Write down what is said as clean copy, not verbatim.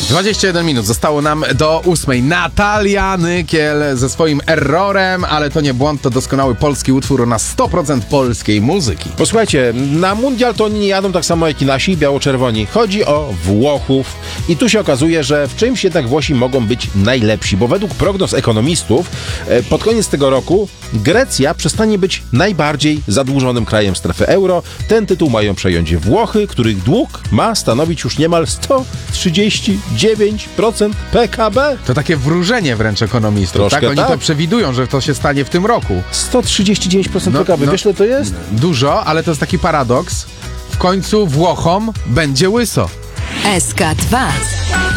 21 minut zostało nam do 8. Natalia Nykiel ze swoim Errorem, ale to nie błąd, to doskonały polski utwór na 100% polskiej muzyki. Posłuchajcie, na mundial to oni nie jadą tak samo jak i nasi biało-czerwoni. Chodzi o Włochów i tu się okazuje, że w czymś jednak Włosi mogą być najlepsi, bo według prognoz ekonomistów pod koniec tego roku Grecja przestanie być najbardziej zadłużonym krajem strefy euro. Ten tytuł mają przejąć Włochy, których dług ma stanowić już niemal 139% PKB. To takie wróżenie wręcz ekonomistów, Troszkę tak? Oni tak. to przewidują, że to się stanie w tym roku. 139% PKB, wiesz ile to jest? Dużo, ale to jest taki paradoks. W końcu Włochom będzie łyso. SK2